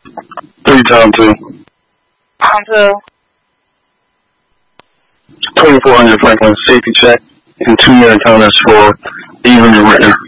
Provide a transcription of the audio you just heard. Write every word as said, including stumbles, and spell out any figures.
Three time two. Time two. twenty-four hundred Franklin safety check and two minute counters for even the written.